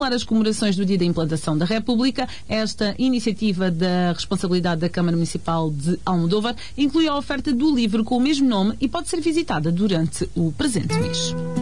As comemorações do Dia da Implantação da República, esta iniciativa da responsabilidade da Câmara Municipal de Almodóvar inclui a oferta do livro com o mesmo nome e pode ser visitada durante o presente mês.